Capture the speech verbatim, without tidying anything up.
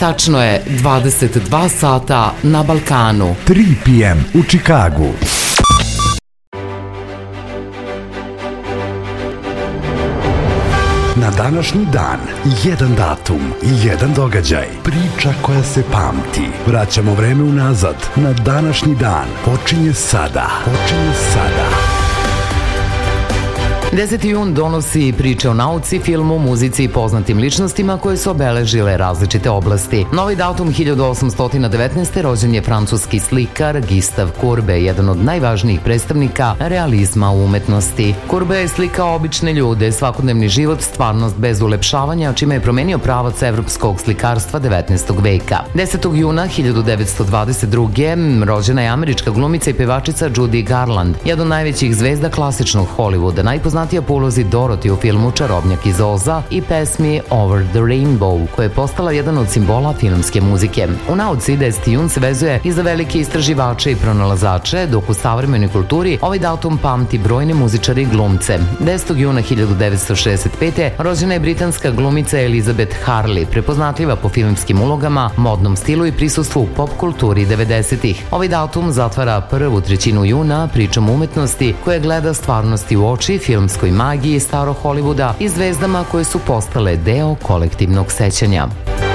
Tačno je dvadeset dva sata na Balkanu. tri pe em u Čikagu. Na današnji dan, jedan datum, jedan događaj, priča koja se pamti. Vraćamo vreme unazad. Na današnji dan počinje sada. Počinje sada. deseti jun donosi priče o nauci, filmu, muzici i poznatim ličnostima koje su obeležile različite oblasti. Novi datum hiljadu osamsto devetnaeste. rođen je francuski slikar Gustave Courbet, jedan od najvažnijih predstavnika realizma u umetnosti. Courbet je slikao obične ljude, svakodnevni život, stvarnost bez ulepšavanja, čime je promenio pravac evropskog slikarstva devetnaestog veka. desetog juna hiljadu devetsto dvadeset druge. rođena je američka glumica i pevačica Judy Garland, jedna od najvećih zvezda klasičnog Hollywooda, najpoznatija po ulozi Dorothy u filmu Čarobnjak iz Oza i pesmi Over the Rainbow, koja je postala jedan od simbola filmske muzike. U nauci deseti jun se vezuje i za velike istraživače i pronalazače, dok u savremenoj kulturi ovaj datum pamti brojne muzičare i glumce. desetog juna hiljadu devetsto šezdeset pete. rođena je britanska glumica Elizabeth Hurley, prepoznatljiva po filmskim ulogama, modnom stilu i prisustvu u pop kulturi devedesetih. Ovaj datum zatvara prvu trećinu juna pričom umetnosti koja gleda stvarnosti u oči, filmskoj magiji starog Hollywooda i zvezdama koje su postale deo kolektivnog sećanja.